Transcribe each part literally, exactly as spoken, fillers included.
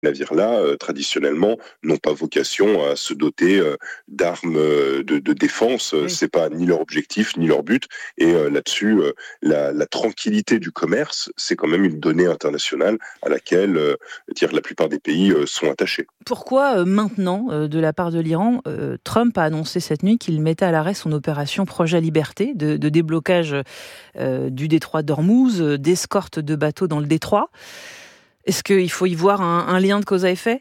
navires-là, euh, traditionnellement, n'ont pas vocation à se doter euh, d'armes euh, de, de défense. Oui. C'est pas ni leur objectif, ni leur but. Et euh, là-dessus, euh, la, la tranquillité du commerce, c'est quand même une donnée internationale à laquelle euh, dire, la plupart des pays euh, sont attachés. Pourquoi euh, maintenant, euh, de la part de l'Iran, euh, Trump a annoncé cette nuit qu'il mettait à l'arrêt son opération Projet Liberté de, de déblocage euh, du détroit d'Ormuz, euh, d'escorte de bateaux dans le détroit? Est-ce qu'il faut y voir un, un lien de cause à effet ?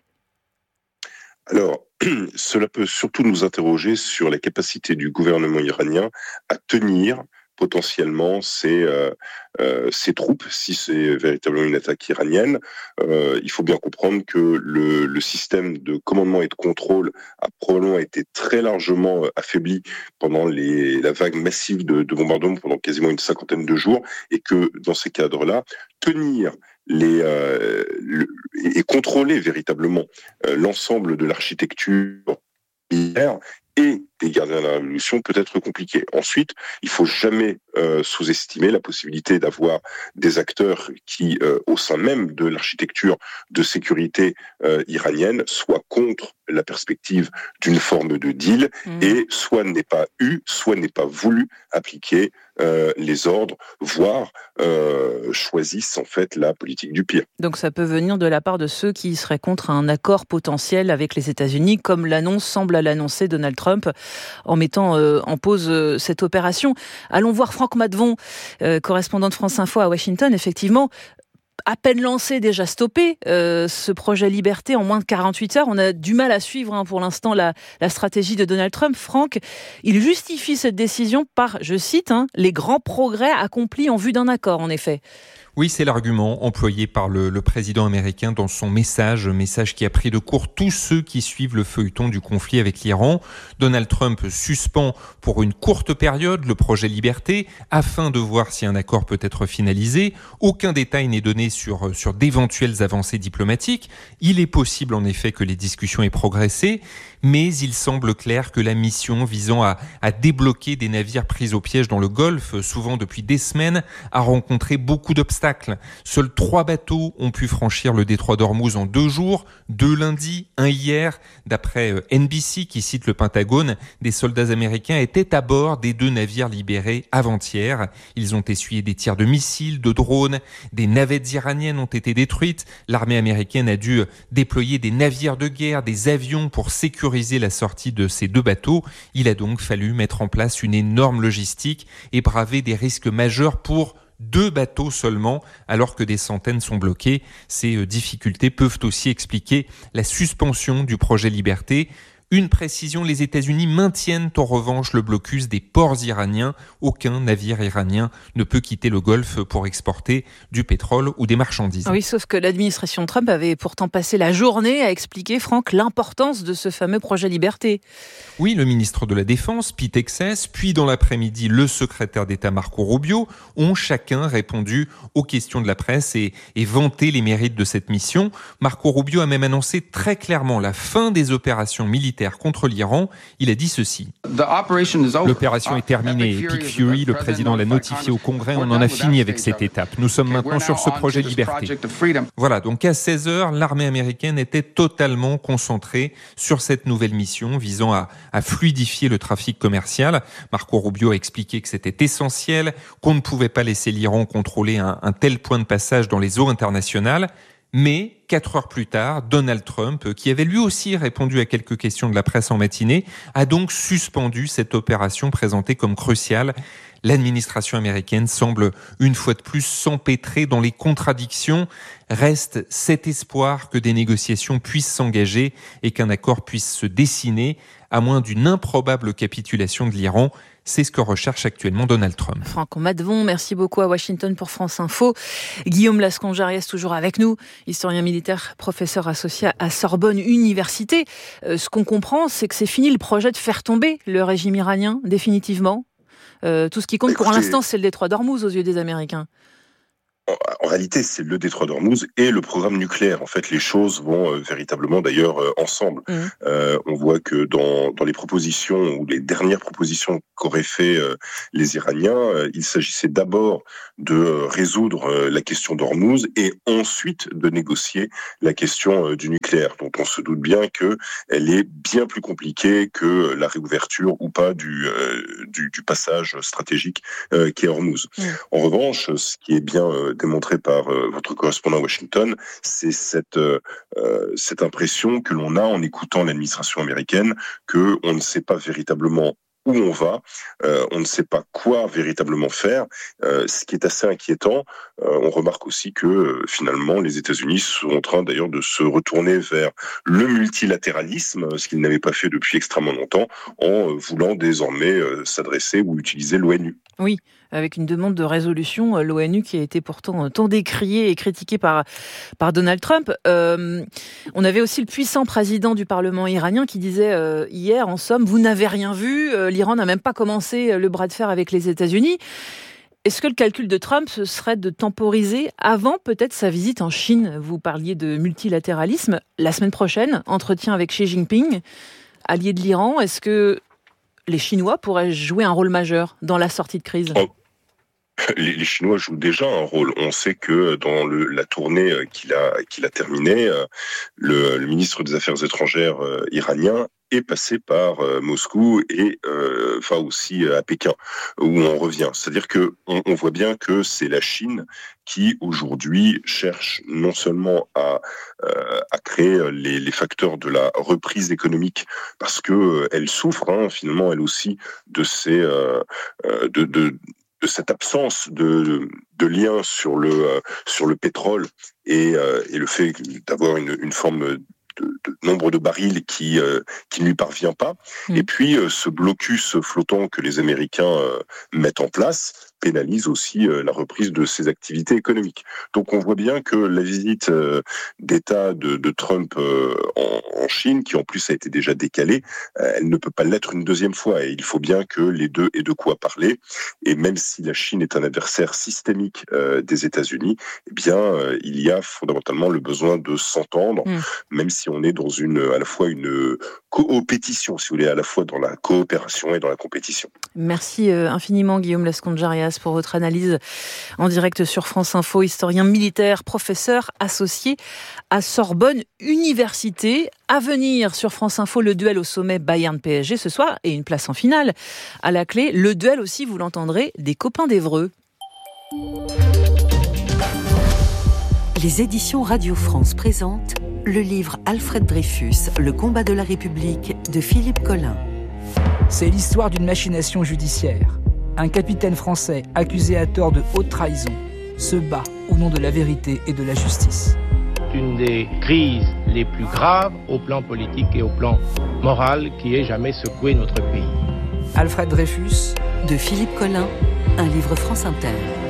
Alors, cela peut surtout nous interroger sur la capacité du gouvernement iranien à tenir potentiellement ces, euh, euh, ces troupes, si c'est véritablement une attaque iranienne. Euh, il faut bien comprendre que le, le système de commandement et de contrôle a probablement été très largement affaibli pendant les, la vague massive de, de bombardements pendant quasiment une cinquantaine de jours, et que dans ces cadres-là, tenir les, euh, le, et contrôler véritablement euh, l'ensemble de l'architecture militaire et des gardiens de la révolution peut être compliqué. Ensuite, il faut jamais euh, sous-estimer la possibilité d'avoir des acteurs qui, euh, au sein même de l'architecture de sécurité euh, iranienne, soient contre la perspective d'une forme de deal mmh. et soit n'est pas eu, soit n'est pas voulu appliquer euh, les ordres, voire euh, choisissent en fait la politique du pire. Donc ça peut venir de la part de ceux qui seraient contre un accord potentiel avec les États-Unis, comme l'annonce semble l'annoncer Donald Trump, en mettant euh, en pause euh, cette opération. Allons voir Franck Maddevon, euh, correspondant de France Info à Washington. Effectivement, à peine lancé, déjà stoppé, euh, ce projet Liberté en moins de quarante-huit heures. On a du mal à suivre hein, pour l'instant la, la stratégie de Donald Trump. Franck, il justifie cette décision par, je cite, hein, les grands progrès accomplis en vue d'un accord, en effet. Oui, c'est l'argument employé par le, le président américain dans son message, message qui a pris de court tous ceux qui suivent le feuilleton du conflit avec l'Iran. Donald Trump suspend pour une courte période le projet Liberté afin de voir si un accord peut être finalisé. Aucun détail n'est donné sur, sur d'éventuelles avancées diplomatiques. Il est possible en effet que les discussions aient progressé, mais il semble clair que la mission visant à, à débloquer des navires pris au piège dans le Golfe, souvent depuis des semaines, a rencontré beaucoup d'obstacles. Seuls trois bateaux ont pu franchir le détroit d'Ormuz en deux jours, deux lundi, un hier. D'après N B C qui cite le Pentagone, des soldats américains étaient à bord des deux navires libérés avant-hier. Ils ont essuyé des tirs de missiles, de drones, des navettes iraniennes ont été détruites. L'armée américaine a dû déployer des navires de guerre, des avions pour sécuriser la sortie de ces deux bateaux. Il a donc fallu mettre en place une énorme logistique et braver des risques majeurs pour deux bateaux seulement, alors que des centaines sont bloqués. Ces difficultés peuvent aussi expliquer la suspension du projet Liberté. Une précision, les États-Unis maintiennent en revanche le blocus des ports iraniens. Aucun navire iranien ne peut quitter le Golfe pour exporter du pétrole ou des marchandises. Oui, sauf que l'administration Trump avait pourtant passé la journée à expliquer, Franck, l'importance de ce fameux projet Liberté. Oui, le ministre de la Défense, Pete Hegseth, puis dans l'après-midi, le secrétaire d'État Marco Rubio, ont chacun répondu aux questions de la presse et, et vanté les mérites de cette mission. Marco Rubio a même annoncé très clairement la fin des opérations militaires contre l'Iran. Il a dit ceci. L'opération est terminée. Epic Fury, le président l'a notifié au Congrès. On en a fini avec cette étape. Nous sommes maintenant sur ce projet Liberté. Voilà, donc à seize heures, l'armée américaine était totalement concentrée sur cette nouvelle mission visant à, à fluidifier le trafic commercial. Marco Rubio a expliqué que c'était essentiel, qu'on ne pouvait pas laisser l'Iran contrôler un, un tel point de passage dans les eaux internationales. Mais quatre heures plus tard, Donald Trump, qui avait lui aussi répondu à quelques questions de la presse en matinée, a donc suspendu cette opération présentée comme cruciale. L'administration américaine semble une fois de plus s'empêtrer dans les contradictions. Reste cet espoir que des négociations puissent s'engager et qu'un accord puisse se dessiner, à moins d'une improbable capitulation de l'Iran. C'est ce que recherche actuellement Donald Trump. Franck Maddevon, merci beaucoup à Washington pour France Info. Guillaume Lasconge-Ariès toujours avec nous, historien militaire, professeur associé à Sorbonne Université. Euh, ce qu'on comprend, c'est que c'est fini le projet de faire tomber le régime iranien, définitivement. Euh, tout ce qui compte Écoutez, pour l'instant, c'est le détroit d'Ormuz aux yeux des Américains. en, en réalité, c'est le détroit d'Ormuz et le programme nucléaire. En fait, les choses vont euh, véritablement d'ailleurs euh, ensemble. Mmh. Euh, on voit que dans, dans les propositions ou les dernières propositions qu'auraient fait euh, les Iraniens, euh, il s'agissait d'abord de euh, résoudre euh, la question d'Ormuz et ensuite de négocier la question euh, du nucléaire, dont on se doute bien que elle est bien plus compliquée que la réouverture ou pas du, euh, du, du passage stratégique euh, qui est Ormuz. Mmh. En revanche, ce qui est bien euh, démontré par euh, votre correspondant à Washington, c'est cette, euh, cette impression que l'on a en écoutant l'administration américaine que on ne sait pas véritablement où on va, euh, on ne sait pas quoi véritablement faire, euh, ce qui est assez inquiétant. Euh, on remarque aussi que euh, finalement les États-Unis sont en train d'ailleurs de se retourner vers le multilatéralisme, ce qu'ils n'avaient pas fait depuis extrêmement longtemps, en euh, voulant désormais euh, s'adresser ou utiliser l'ONU. Oui, avec une demande de résolution, l'ONU qui a été pourtant tant décriée et critiquée par, par Donald Trump. Euh, on avait aussi le puissant président du Parlement iranien qui disait euh, hier, en somme, vous n'avez rien vu, euh, l'Iran n'a même pas commencé le bras de fer avec les États-Unis. Est-ce que le calcul de Trump, ce serait de temporiser avant peut-être sa visite en Chine ? Vous parliez de multilatéralisme. La semaine prochaine, entretien avec Xi Jinping, allié de l'Iran. Est-ce que les Chinois pourraient jouer un rôle majeur dans la sortie de crise ? Oh. Les, les Chinois jouent déjà un rôle. On sait que dans le, la tournée qu'il a, qu'il a terminée, le, le ministre des Affaires étrangères euh, iranien est passé par euh, Moscou et euh, enfin aussi à Pékin, où on revient. C'est-à-dire que on, on voit bien que c'est la Chine qui aujourd'hui cherche non seulement à, euh, à créer les, les facteurs de la reprise économique, parce que euh, elle souffre hein, finalement elle aussi de ces euh, de, de de cette absence de, de lien sur le euh, sur le pétrole et, euh, et le fait d'avoir une, une forme de, de nombre de barils qui euh, qui ne lui parvient pas. Mmh. Et puis euh, ce blocus flottant que les Américains euh, mettent en place pénalise aussi euh, la reprise de ses activités économiques. Donc on voit bien que la visite euh, d'État de, de Trump euh, en, en Chine, qui en plus a été déjà décalée, euh, elle ne peut pas l'être une deuxième fois. Et il faut bien que les deux aient de quoi parler. Et même si la Chine est un adversaire systémique euh, des États-Unis, eh bien euh, il y a fondamentalement le besoin de s'entendre, mmh. même si on est dans une à la fois une coopétition, si vous voulez, à la fois dans la coopération et dans la compétition. Merci euh, infiniment Guillaume Lasconde-Jarias pour votre analyse en direct sur France Info, historien militaire, professeur associé à Sorbonne Université. À venir sur France Info, le duel au sommet Bayern-P S G ce soir et une place en finale. À la clé, le duel aussi, vous l'entendrez, des copains d'Évreux. Les éditions Radio France présentent le livre Alfred Dreyfus, Le combat de la République de Philippe Collin. C'est l'histoire d'une machination judiciaire. Un capitaine français accusé à tort de haute trahison se bat au nom de la vérité et de la justice. Une des crises les plus graves au plan politique et au plan moral qui ait jamais secoué notre pays. Alfred Dreyfus de Philippe Collin, un livre France Inter.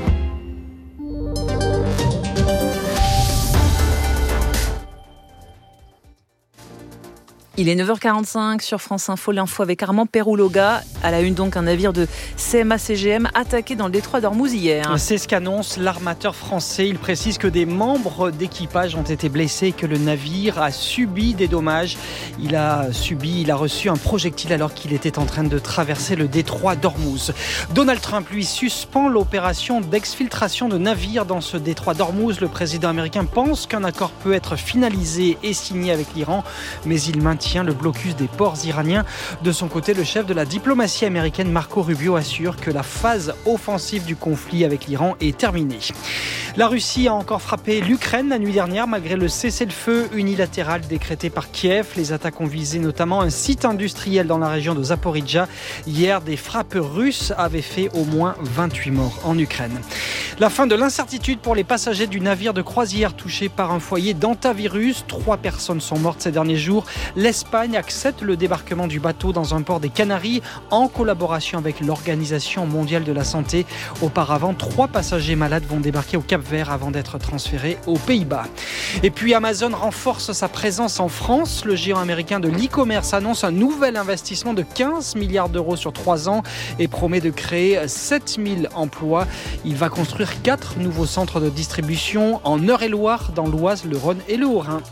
Il est neuf heures quarante-cinq sur France Info, l'info avec Armand Perouloga. À la une donc, un navire de C M A C G M attaqué dans le détroit d'Ormuz hier. C'est ce qu'annonce l'armateur français. Il précise que des membres d'équipage ont été blessés et que le navire a subi des dommages. Il a subi, il a reçu un projectile alors qu'il était en train de traverser le détroit d'Ormuz. Donald Trump, lui, suspend l'opération d'exfiltration de navires dans ce détroit d'Ormuz. Le président américain pense qu'un accord peut être finalisé et signé avec l'Iran, mais il maintient le blocus des ports iraniens. De son côté, le chef de la diplomatie américaine, Marco Rubio, assure que la phase offensive du conflit avec l'Iran est terminée. La Russie a encore frappé l'Ukraine la nuit dernière, malgré le cessez-le-feu unilatéral décrété par Kiev. Les attaques ont visé notamment un site industriel dans la région de Zaporijjia. Hier, des frappes russes avaient fait au moins vingt-huit morts en Ukraine. La fin de l'incertitude pour les passagers du navire de croisière touché par un foyer d'antavirus. Trois personnes sont mortes ces derniers jours. L'Espagne accepte le débarquement du bateau dans un port des Canaries en collaboration avec l'Organisation mondiale de la santé. Auparavant, trois passagers malades vont débarquer au Cap-Vert avant d'être transférés aux Pays-Bas. Et puis Amazon renforce sa présence en France. Le géant américain de l'e-commerce annonce un nouvel investissement de quinze milliards d'euros sur trois ans et promet de créer sept mille emplois. Il va construire quatre nouveaux centres de distribution en Eure-et-Loire, dans l'Oise, le Rhône et le Haut-Rhin.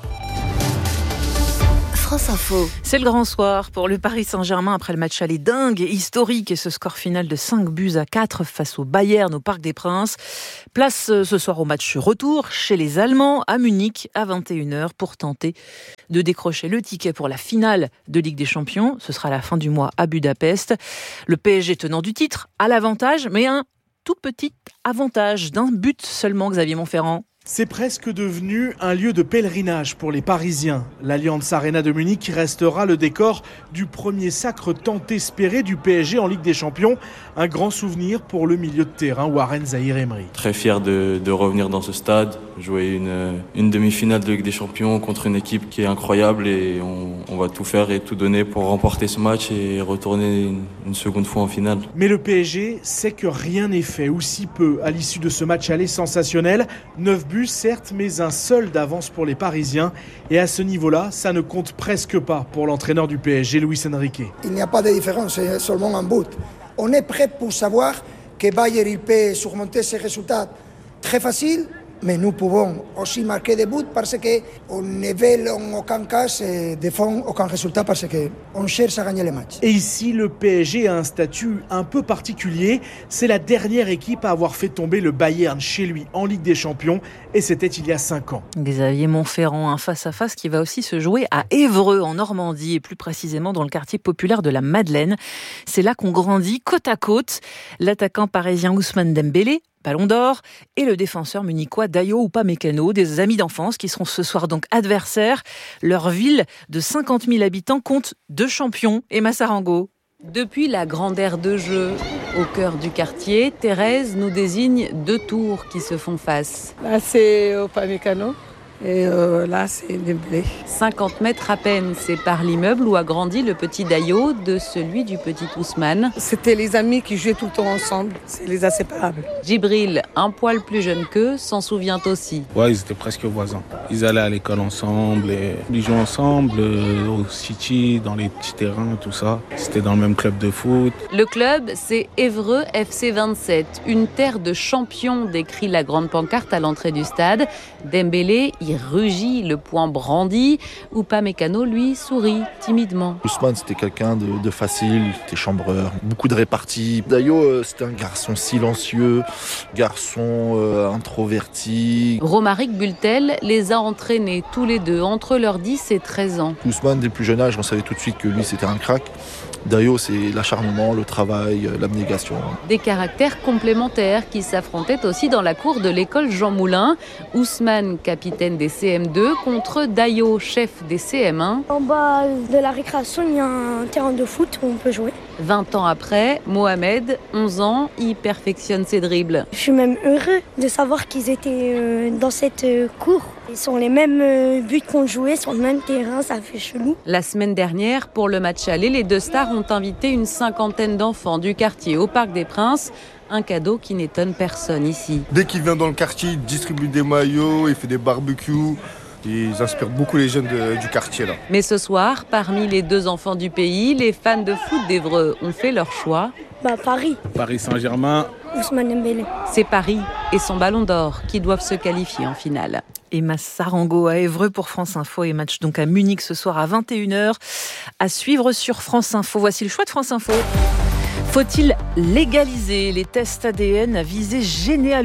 France Info. C'est le grand soir pour le Paris Saint-Germain après le match aller dingue et historique et ce score final de cinq buts à quatre face au Bayern au Parc des Princes. Place ce soir au match retour chez les Allemands à Munich à vingt et une heures pour tenter de décrocher le ticket pour la finale de Ligue des Champions. Ce sera à la fin du mois à Budapest. Le P S G tenant du titre a l'avantage, mais un tout petit avantage d'un but seulement, Xavier Montferrand. C'est presque devenu un lieu de pèlerinage pour les Parisiens. L'Allianz Arena de Munich restera le décor du premier sacre tant espéré du P S G en Ligue des Champions. Un grand souvenir pour le milieu de terrain Warren Zaïre-Emery. Très fier de, de revenir dans ce stade, jouer une, une demi-finale de Ligue des Champions contre une équipe qui est incroyable et on, on va tout faire et tout donner pour remporter ce match et retourner une, une seconde fois en finale. Mais le P S G sait que rien n'est fait, ou si peu, à l'issue de ce match aller sensationnel. neuf buts certes, mais un seul d'avance pour les Parisiens. Et à ce niveau-là, ça ne compte presque pas pour l'entraîneur du P S G, Luis Enrique. Il n'y a pas de différence, c'est seulement un but. On est prêt pour savoir que Bayern il peut surmonter ces résultats très faciles, mais nous pouvons aussi marquer des buts parce qu'on ne veut en aucun cas défendre aucun résultat parce qu'on cherche à gagner les matchs. Et ici, le P S G a un statut un peu particulier. C'est la dernière équipe à avoir fait tomber le Bayern chez lui en Ligue des Champions et c'était il y a cinq ans. Xavier Montferrand, un face-à-face qui va aussi se jouer à Évreux en Normandie et plus précisément dans le quartier populaire de la Madeleine. C'est là qu'on grandit côte à côte. L'attaquant parisien Ousmane Dembélé, Ballon d'Or, et le défenseur munichois Dayo Upamecano, des amis d'enfance qui seront ce soir donc adversaires. Leur ville de cinquante mille habitants compte deux champions. Emma Sarango. Depuis la grande aire de jeu au cœur du quartier, Thérèse nous désigne deux tours qui se font face. Là, c'est Upamecano. Et euh, là, c'est Dembélé. cinquante mètres à peine séparent l'immeuble où a grandi le petit Dayo de celui du petit Ousmane. C'était les amis qui jouaient tout le temps ensemble. C'est les inséparables. Djibril, un poil plus jeune qu'eux, s'en souvient aussi. Ouais, ils étaient presque voisins. Ils allaient à l'école ensemble, et ils jouaient ensemble euh, au City, dans les petits terrains, tout ça. C'était dans le même club de foot. Le club, c'est Évreux F C vingt-sept, une terre de champions, décrit la grande pancarte à l'entrée du stade. Dembélé, il rugit, le poing brandi. Upamecano, lui, sourit timidement. Ousmane, c'était quelqu'un de, de facile, c'était chambreur, beaucoup de réparties. Dayo, euh, c'était un garçon silencieux, garçon euh, introverti. Romaric Bultel les a entraînés tous les deux entre leurs dix et treize ans. Ousmane, dès le plus jeune âge, on savait tout de suite que lui, c'était un crack. Dayo, c'est l'acharnement, le travail, l'abnégation. Des caractères complémentaires qui s'affrontaient aussi dans la cour de l'école Jean Moulin. Ousmane, capitaine des C M deux, contre Dayo, chef des C M un. En bas de la récréation, il y a un terrain de foot où on peut jouer. vingt ans après, Mohamed, onze ans, y perfectionne ses dribbles. Je suis même heureux de savoir qu'ils étaient dans cette cour. Ils sont les mêmes buts qu'on jouait sur le même terrain, ça fait chelou. La semaine dernière, pour le match aller, les deux stars ont invité une cinquantaine d'enfants du quartier au Parc des Princes. Un cadeau qui n'étonne personne ici. Dès qu'il vient dans le quartier, il distribue des maillots, il fait des barbecues. Ils inspirent beaucoup les jeunes de, du quartier là. Mais ce soir, parmi les deux enfants du pays, les fans de foot d'Évreux ont fait leur choix. Bah Paris. Paris Saint-Germain. Ousmane Dembélé. C'est Paris et son Ballon d'Or qui doivent se qualifier en finale. Emma Sarango à Évreux pour France Info et match donc à Munich ce soir à vingt et une heures. À suivre sur France Info. Voici le choix de France Info. Faut-il légaliser les tests A D N à visée généalogique ?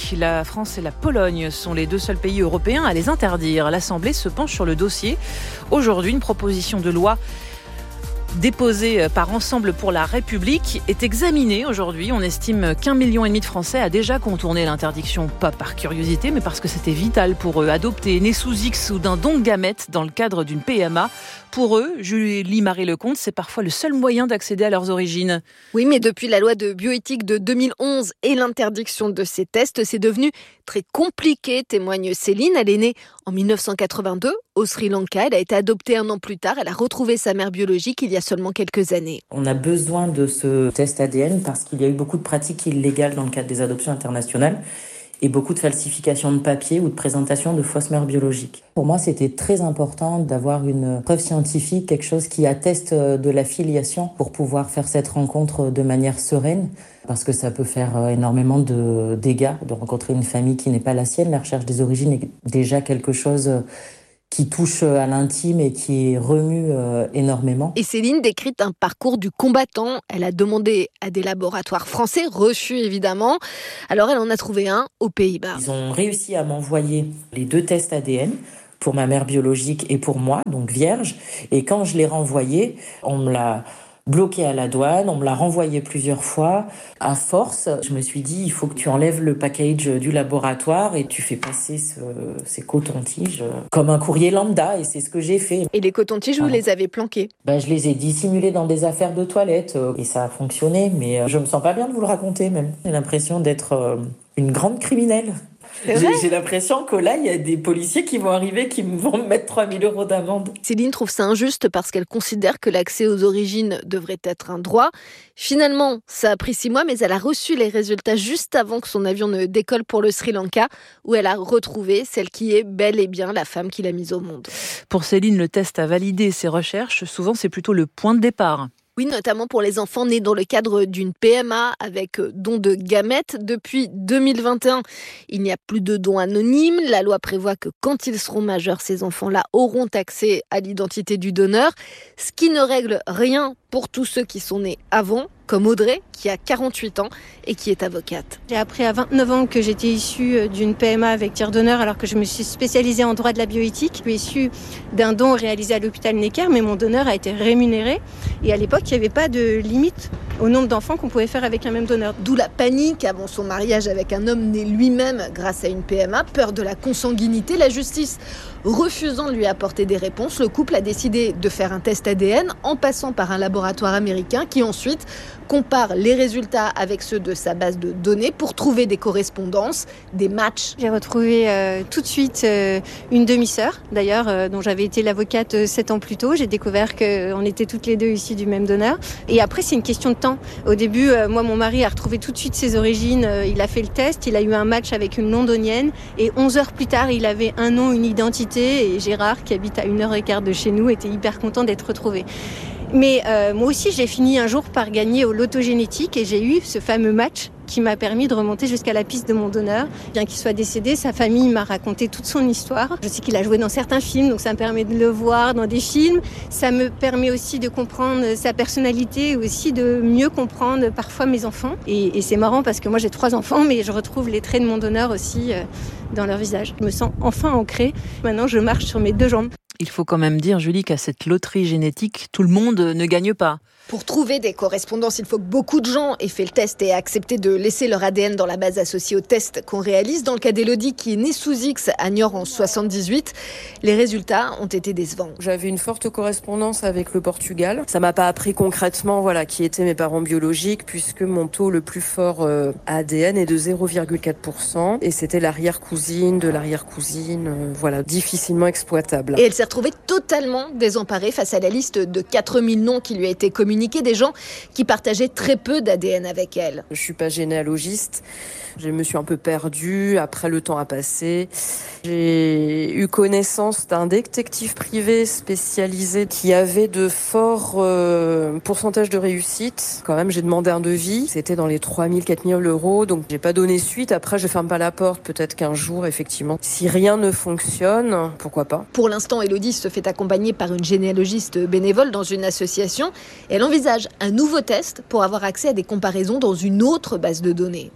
La France et la Pologne sont les deux seuls pays européens à les interdire. L'Assemblée se penche sur le dossier. Aujourd'hui, une proposition de loi déposée par Ensemble pour la République est examinée aujourd'hui. On estime qu'un million et demi de Français a déjà contourné l'interdiction, pas par curiosité, mais parce que c'était vital pour eux. Adopter né sous X ou d'un don de gamètes dans le cadre d'une P M A. Pour eux, Julie-Marie Lecomte, c'est parfois le seul moyen d'accéder à leurs origines. Oui, mais depuis la loi de bioéthique de deux mille onze et l'interdiction de ces tests, c'est devenu très compliqué, témoigne Céline. Elle est née en mille neuf cent quatre-vingt-deux au Sri Lanka. Elle a été adoptée un an plus tard. Elle a retrouvé sa mère biologique il y a seulement quelques années. On a besoin de ce test A D N parce qu'il y a eu beaucoup de pratiques illégales dans le cadre des adoptions internationales et beaucoup de falsifications de papier ou de présentation de fausses mères biologiques. Pour moi, c'était très important d'avoir une preuve scientifique, quelque chose qui atteste de la filiation pour pouvoir faire cette rencontre de manière sereine, parce que ça peut faire énormément de dégâts de rencontrer une famille qui n'est pas la sienne. La recherche des origines est déjà quelque chose qui touche à l'intime et qui remue euh, énormément. Et Céline décrit un parcours du combattant. Elle a demandé à des laboratoires français, reçus évidemment. Alors elle en a trouvé un aux Pays-Bas. Ils ont réussi à m'envoyer les deux tests A D N pour ma mère biologique et pour moi, donc vierge. Et quand je l'ai renvoyé, on me l'a bloqué à la douane, on me l'a renvoyé plusieurs fois. À force, je me suis dit, il faut que tu enlèves le package du laboratoire et tu fais passer ce, ces cotons-tiges comme un courrier lambda, et c'est ce que j'ai fait. Et les cotons-tiges, vous ah. les avez planqués ? Ben, je les ai dissimulés dans des affaires de toilette et ça a fonctionné, mais je me sens pas bien de vous le raconter même. J'ai l'impression d'être une grande criminelle. J'ai, j'ai l'impression que là, il y a des policiers qui vont arriver, qui vont me mettre trois mille euros d'amende. Céline trouve ça injuste parce qu'elle considère que l'accès aux origines devrait être un droit. Finalement, ça a pris six mois, mais elle a reçu les résultats juste avant que son avion ne décolle pour le Sri Lanka, où elle a retrouvé celle qui est bel et bien la femme qui l'a mise au monde. Pour Céline, le test a validé ses recherches. Souvent, c'est plutôt le point de départ. Oui, notamment pour les enfants nés dans le cadre d'une P M A avec don de gamètes. Depuis deux mille vingt et un, il n'y a plus de dons anonymes. La loi prévoit que quand ils seront majeurs, ces enfants-là auront accès à l'identité du donneur, ce qui ne règle rien pour tous ceux qui sont nés avant, comme Audrey, qui a quarante-huit ans et qui est avocate. J'ai appris à vingt-neuf ans que j'étais issue d'une P M A avec tiers donneur, alors que je me suis spécialisée en droit de la bioéthique. Je suis issue d'un don réalisé à l'hôpital Necker, mais mon donneur a été rémunéré. Et à l'époque, il n'y avait pas de limite au nombre d'enfants qu'on pouvait faire avec un même donneur. D'où la panique avant son mariage avec un homme né lui-même grâce à une P M A, peur de la consanguinité. La justice refusant de lui apporter des réponses, le couple a décidé de faire un test A D N en passant par un laboratoire américain qui ensuite compare les résultats avec ceux de sa base de données pour trouver des correspondances, des matchs. J'ai retrouvé euh, tout de suite euh, une demi-sœur, d'ailleurs, euh, dont j'avais été l'avocate euh, sept ans plus tôt. J'ai découvert qu'on était toutes les deux issues du même donneur. Et après, c'est une question de temps. Au début, euh, moi, mon mari a retrouvé tout de suite ses origines. Euh, il a fait le test, il a eu un match avec une londonienne. Et onze heures plus tard, il avait un nom, une identité. Et Gérard, qui habite à une heure et quart de chez nous, était hyper content d'être retrouvé. Mais euh, moi aussi, j'ai fini un jour par gagner au loto génétique et j'ai eu ce fameux match qui m'a permis de remonter jusqu'à la piste de mon donneur. Bien qu'il soit décédé, sa famille m'a raconté toute son histoire. Je sais qu'il a joué dans certains films, donc ça me permet de le voir dans des films. Ça me permet aussi de comprendre sa personnalité, aussi de mieux comprendre parfois mes enfants. Et, et c'est marrant parce que moi j'ai trois enfants, mais je retrouve les traits de mon donneur aussi euh, dans leur visage. Je me sens enfin ancrée. Maintenant, je marche sur mes deux jambes. Il faut quand même dire, Julie, qu'à cette loterie génétique, tout le monde ne gagne pas. Pour trouver des correspondances, il faut que beaucoup de gens aient fait le test et aient accepté de laisser leur A D N dans la base associée au test qu'on réalise. Dans le cas d'Élodie, qui est née sous X à Niort en soixante-dix-huit, les résultats ont été décevants. J'avais une forte correspondance avec le Portugal. Ça m'a pas appris concrètement, voilà, qui étaient mes parents biologiques, puisque mon taux le plus fort euh, A D N est de zéro virgule quatre pour cent. Et c'était l'arrière-cousine de l'arrière-cousine, euh, voilà, difficilement exploitable. Et elle s'est retrouvée totalement désemparée face à la liste de quatre mille noms qui lui a été communiquée, des gens qui partageaient très peu d'A D N avec elle. Je suis pas généalogiste, je me suis un peu perdue, après le temps a passé. J'ai eu connaissance d'un détective privé spécialisé qui avait de forts euh, pourcentages de réussite. Quand même, j'ai demandé un devis, c'était dans les trois mille, quatre mille euros, donc j'ai pas donné suite. Après, je ferme pas la porte, peut-être qu'un jour, effectivement, si rien ne fonctionne, pourquoi pas. Pour l'instant, Élodie se fait accompagner par une généalogiste bénévole dans une association. Elle envisage un nouveau test pour avoir accès à des comparaisons dans une autre base de données.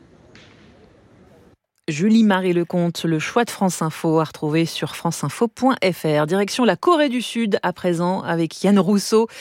Julie-Marie Lecomte, le choix de France Info à retrouver sur franceinfo point f r. Direction la Corée du Sud à présent avec Yann Rousseau.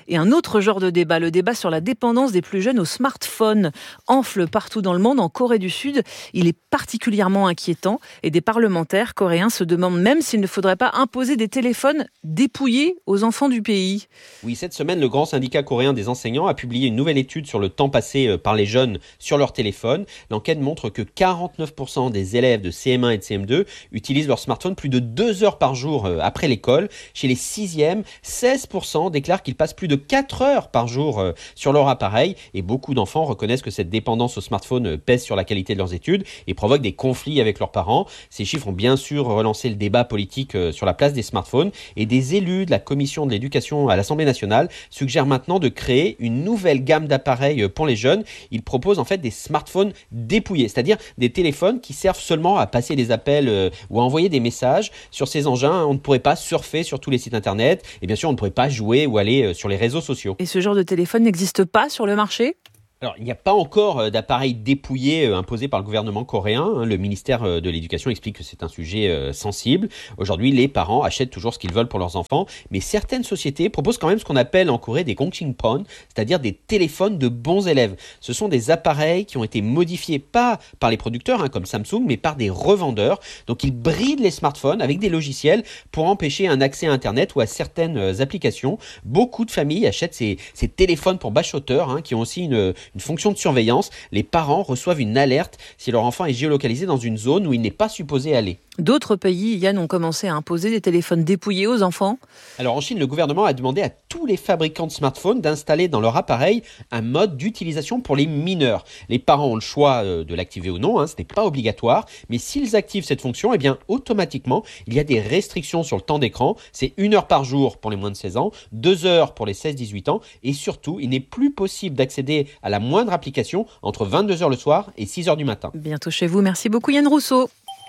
Et un autre genre de débat, le débat sur la dépendance des plus jeunes aux smartphones, enfle partout dans le monde. En Corée du Sud, il est particulièrement inquiétant et des parlementaires coréens se demandent même s'il ne faudrait pas imposer des téléphones dépouillés aux enfants du pays. Oui, cette semaine, le grand syndicat coréen des enseignants a publié une nouvelle étude sur le temps passé par les jeunes sur leur téléphone. L'enquête montre que quarante-neuf pour cent des élèves de C M un et de C M deux utilisent leur smartphone plus de deux heures par jour après l'école. Chez les sixièmes, seize pour cent déclarent qu'ils passent plus de quatre heures par jour sur leur appareil. Et beaucoup d'enfants reconnaissent que cette dépendance au smartphone pèse sur la qualité de leurs études et provoque des conflits avec leurs parents. Ces chiffres ont bien sûr relancé le débat politique sur la place des smartphones et des élus de la commission de l'éducation à l'Assemblée nationale suggèrent maintenant de créer une nouvelle gamme d'appareils pour les jeunes. Ils proposent en fait des smartphones dépouillés, c'est-à-dire des téléphones qui servent seulement à passer des appels euh, ou à envoyer des messages. Sur ces engins, on ne pourrait pas surfer sur tous les sites internet et bien sûr on ne pourrait pas jouer ou aller euh, sur les réseaux sociaux. Et ce genre de téléphone n'existe pas sur le marché ? Alors, il n'y a pas encore d'appareils dépouillés imposés par le gouvernement coréen. Le ministère de l'Éducation explique que c'est un sujet sensible. Aujourd'hui, les parents achètent toujours ce qu'ils veulent pour leurs enfants, mais certaines sociétés proposent quand même ce qu'on appelle en Corée des gongsingbon, c'est-à-dire des téléphones de bons élèves. Ce sont des appareils qui ont été modifiés pas par les producteurs, hein, comme Samsung, mais par des revendeurs. Donc, ils brident les smartphones avec des logiciels pour empêcher un accès à Internet ou à certaines applications. Beaucoup de familles achètent ces, ces téléphones pour bachoteurs, hein, qui ont aussi une une fonction de surveillance. Les parents reçoivent une alerte si leur enfant est géolocalisé dans une zone où il n'est pas supposé aller. D'autres pays, Yann, ont commencé à imposer des téléphones dépouillés aux enfants. Alors en Chine, le gouvernement a demandé à tous les fabricants de smartphones d'installer dans leur appareil un mode d'utilisation pour les mineurs. Les parents ont le choix de l'activer ou non, hein, ce n'est pas obligatoire, mais s'ils activent cette fonction, eh bien automatiquement, il y a des restrictions sur le temps d'écran. C'est une heure par jour pour les moins de seize ans, deux heures pour les seize dix-huit ans, et surtout, il n'est plus possible d'accéder à la moindre application entre vingt-deux heures le soir et six heures du matin. Bientôt chez vous. Merci beaucoup Yann Rousseau.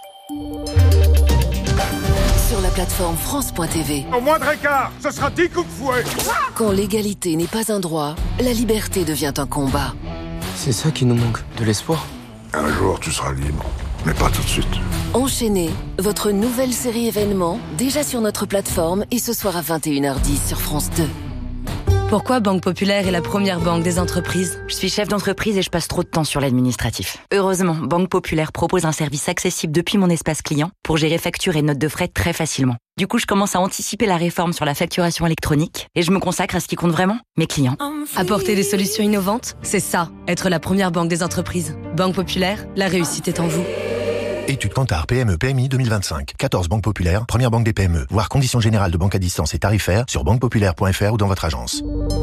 Sur la plateforme France point T V. Au moindre écart, ce sera dix coups de fouet. Quand l'égalité n'est pas un droit, la liberté devient un combat. C'est ça qui nous manque, de l'espoir. Un jour, tu seras libre, mais pas tout de suite. Enchaînez, votre nouvelle série événement, déjà sur notre plateforme et ce soir à vingt et une heures dix sur France deux. Pourquoi Banque Populaire est la première banque des entreprises ? Je suis chef d'entreprise et je passe trop de temps sur l'administratif. Heureusement, Banque Populaire propose un service accessible depuis mon espace client pour gérer factures et notes de frais très facilement. Du coup, je commence à anticiper la réforme sur la facturation électronique et je me consacre à ce qui compte vraiment, mes clients. Apporter des solutions innovantes, c'est ça, être la première banque des entreprises. Banque Populaire, la réussite est en vous. Étude Kantar P M E P M I deux mille vingt-cinq. quatorze banques populaires, première banque des P M E. Voir conditions générales de banque à distance et tarifaires sur banque populaire point f r ou dans votre agence.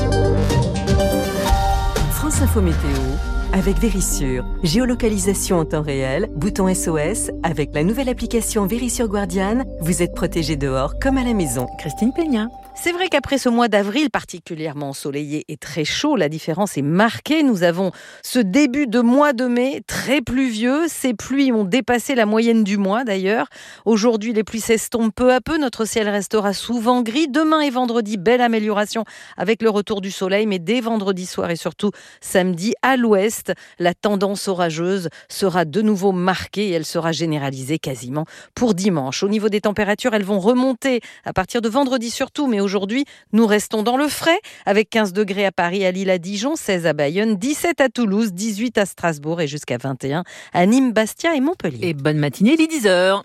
France Info Météo avec Vérissure. Géolocalisation en temps réel, bouton S O S. Avec la nouvelle application Vérissure Guardian, vous êtes protégé dehors comme à la maison. Christine Peña. C'est vrai qu'après ce mois d'avril particulièrement ensoleillé et très chaud, la différence est marquée. Nous avons ce début de mois de mai très pluvieux. Ces pluies ont dépassé la moyenne du mois d'ailleurs. Aujourd'hui, les pluies s'estompent peu à peu. Notre ciel restera souvent gris. Demain et vendredi, belle amélioration avec le retour du soleil. Mais dès vendredi soir et surtout samedi, à l'ouest, la tendance orageuse sera de nouveau marquée et elle sera généralisée quasiment pour dimanche. Au niveau des températures, elles vont remonter à partir de vendredi surtout, mais aujourd'hui, nous restons dans le frais avec quinze degrés à Paris, à Lille, à Dijon, seize à Bayonne, dix-sept à Toulouse, dix-huit à Strasbourg et jusqu'à vingt et un à Nîmes, Bastia et Montpellier. Et bonne matinée, il est dix heures.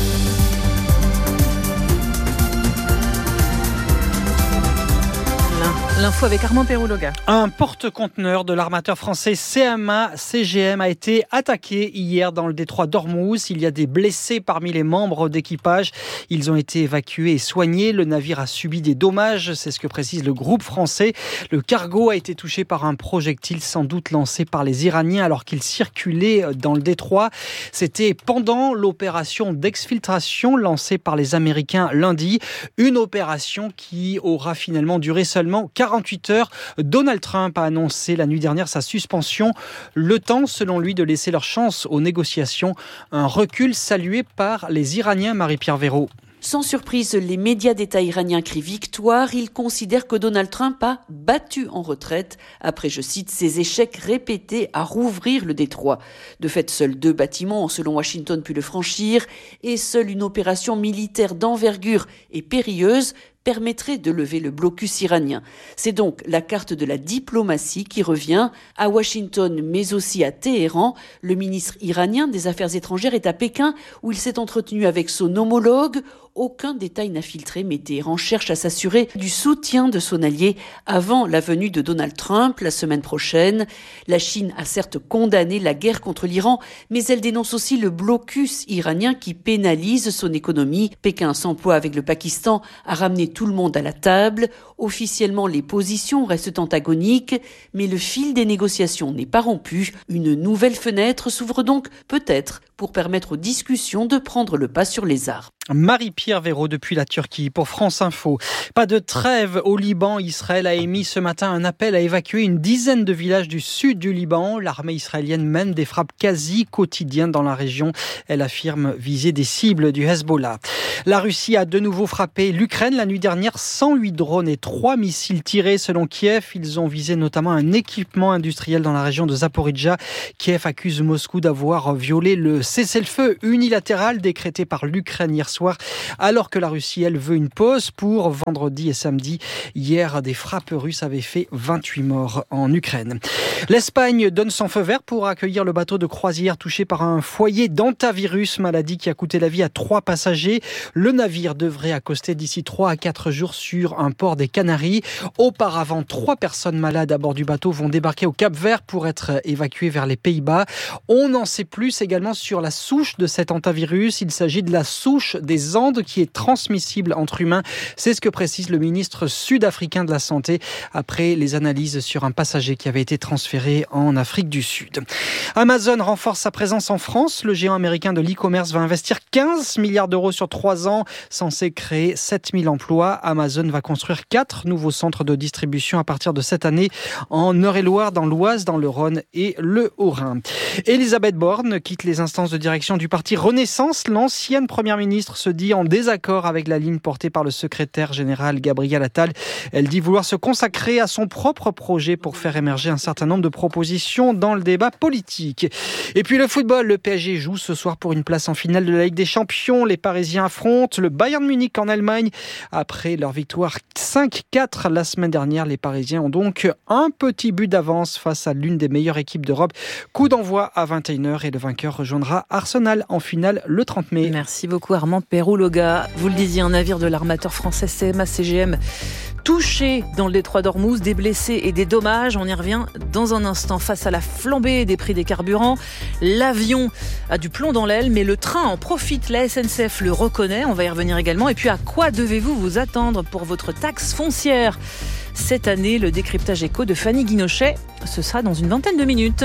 L'info avec Armand Perrouloga. Un porte-conteneur de l'armateur français C M A C G M a été attaqué hier dans le détroit d'Ormuz. Il y a des blessés parmi les membres d'équipage. Ils ont été évacués et soignés. Le navire a subi des dommages, c'est ce que précise le groupe français. Le cargo a été touché par un projectile sans doute lancé par les Iraniens alors qu'il circulait dans le détroit. C'était pendant l'opération d'exfiltration lancée par les Américains lundi. Une opération qui aura finalement duré seulement quarante-huit heures. Donald Trump a annoncé la nuit dernière sa suspension. Le temps, selon lui, de laisser leur chance aux négociations. Un recul salué par les Iraniens, Marie-Pierre Véraud. Sans surprise, les médias d'État iraniens crient victoire. Ils considèrent que Donald Trump a battu en retraite après, je cite, ses échecs répétés à rouvrir le détroit. De fait, seuls deux bâtiments ont, selon Washington, pu le franchir et seule une opération militaire d'envergure et périlleuse permettrait de lever le blocus iranien. C'est donc la carte de la diplomatie qui revient à Washington, mais aussi à Téhéran. Le ministre iranien des Affaires étrangères est à Pékin, où il s'est entretenu avec son homologue. Aucun détail n'a filtré, mais Téhéran cherche à s'assurer du soutien de son allié avant la venue de Donald Trump la semaine prochaine. La Chine a certes condamné la guerre contre l'Iran, mais elle dénonce aussi le blocus iranien qui pénalise son économie. Pékin s'emploie avec le Pakistan à ramener tout le monde à la table. Officiellement, les positions restent antagoniques, mais le fil des négociations n'est pas rompu. Une nouvelle fenêtre s'ouvre donc peut-être pour permettre aux discussions de prendre le pas sur les armes. Marie-Pierre Véraud depuis la Turquie pour France Info. Pas de trêve au Liban. Israël a émis ce matin un appel à évacuer une dizaine de villages du sud du Liban. L'armée israélienne mène des frappes quasi quotidiennes dans la région. Elle affirme viser des cibles du Hezbollah. La Russie a de nouveau frappé l'Ukraine la nuit dernière. cent huit drones et trois missiles tirés selon Kiev. Ils ont visé notamment un équipement industriel dans la région de Zaporijjia. Kiev accuse Moscou d'avoir violé le cessez-le-feu unilatéral décrété par l'Ukraine hier soir, alors que la Russie, elle, veut une pause pour vendredi et samedi. Hier, des frappes russes avaient fait vingt-huit morts en Ukraine. L'Espagne donne son feu vert pour accueillir le bateau de croisière touché par un foyer d'hantavirus, maladie qui a coûté la vie à trois passagers. Le navire devrait accoster d'ici trois à quatre jours sur un port des Canaries. Auparavant, trois personnes malades à bord du bateau vont débarquer au Cap-Vert pour être évacuées vers les Pays-Bas. On en sait plus également sur la souche de cet hantavirus. Il s'agit de la souche des Andes qui est transmissible entre humains. C'est ce que précise le ministre sud-africain de la Santé après les analyses sur un passager qui avait été transféré en Afrique du Sud. Amazon renforce sa présence en France. Le géant américain de l'e-commerce va investir quinze milliards d'euros sur trois ans, censé créer sept mille emplois. Amazon va construire quatre nouveaux centres de distribution à partir de cette année en Eure-et-Loire, dans l'Oise, dans le Rhône et le Haut-Rhin. Elisabeth Borne quitte les instances de direction du parti Renaissance. L'ancienne première ministre se dit en désaccord avec la ligne portée par le secrétaire général Gabriel Attal. Elle dit vouloir se consacrer à son propre projet pour faire émerger un certain nombre de propositions dans le débat politique. Et puis le football, le P S G joue ce soir pour une place en finale de la Ligue des Champions. Les Parisiens affrontent le Bayern Munich en Allemagne. Après leur victoire cinq quatre la semaine dernière, les Parisiens ont donc un petit but d'avance face à l'une des meilleures équipes d'Europe. Coup d'envoi à vingt et une heures et le vainqueur rejoindra Arsenal en finale le trente mai. Merci beaucoup Armand Perrouloga. Vous le disiez, un navire de l'armateur français C M A C G M touché dans le détroit d'Ormuz, des blessés et des dommages. On y revient dans un instant. Face à la flambée des prix des carburants, l'avion a du plomb dans l'aile, mais le train en profite. La S N C F le reconnaît. On va y revenir également. Et puis, à quoi devez-vous vous attendre pour votre taxe foncière cette année? Le décryptage éco de Fanny Guinochet, ce sera dans une vingtaine de minutes.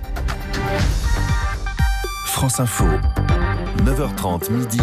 France Info, neuf heures trente midi,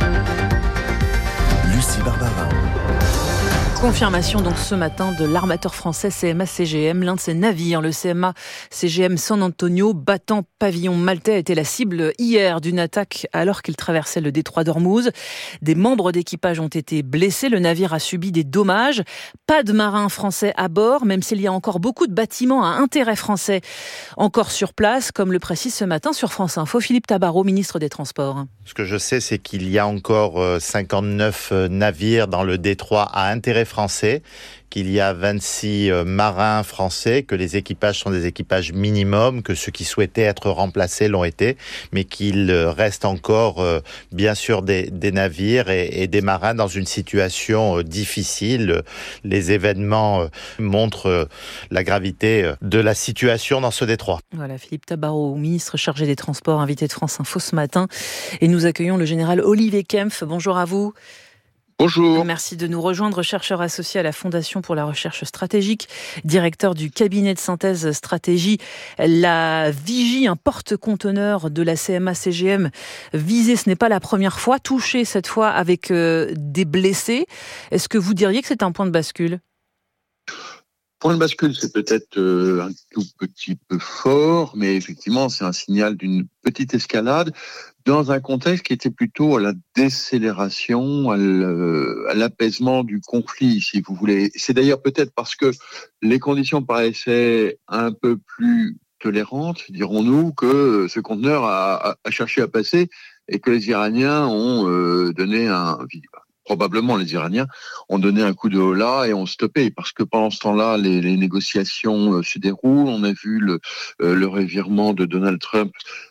Lucie Barbara. Confirmation donc ce matin de l'armateur français C M A C G M. L'un de ses navires, le C M A C G M San Antonio, battant pavillon maltais, a été la cible hier d'une attaque alors qu'il traversait le détroit d'Ormuz. Des membres d'équipage ont été blessés. Le navire a subi des dommages. Pas de marins français à bord, même s'il y a encore beaucoup de bâtiments à intérêt français encore sur place, comme le précise ce matin sur France Info Philippe Tabarot, ministre des Transports. Ce que je sais, c'est qu'il y a encore cinquante-neuf navires dans le détroit à intérêt français, qu'il y a vingt-six marins français, que les équipages sont des équipages minimums, que ceux qui souhaitaient être remplacés l'ont été, mais qu'il reste encore bien sûr des, des navires et, et des marins dans une situation difficile. Les événements montrent la gravité de la situation dans ce détroit. Voilà, Philippe Tabarot, ministre chargé des Transports, invité de France Info ce matin. Et nous accueillons le général Olivier Kempf. Bonjour à vous. Bonjour. Merci de nous rejoindre, chercheur associé à la Fondation pour la recherche stratégique, directeur du cabinet de synthèse stratégie. La Vigie, un porte-conteneur de la C M A C G M, visé, ce n'est pas la première fois, touché cette fois avec euh, des blessés. Est-ce que vous diriez que c'est un point de bascule ? Point de bascule, c'est peut-être euh, un tout petit peu fort, mais effectivement, c'est un signal d'une petite escalade dans un contexte qui était plutôt à la décélération, à l'apaisement du conflit, si vous voulez. C'est d'ailleurs peut-être parce que les conditions paraissaient un peu plus tolérantes, dirons-nous, que ce conteneur a, a cherché à passer et que les Iraniens ont euh, donné un probablement les Iraniens ont donné un coup de holà et ont stoppé, parce que pendant ce temps-là, les, les négociations euh, se déroulent. On a vu le, euh, le revirement de Donald Trump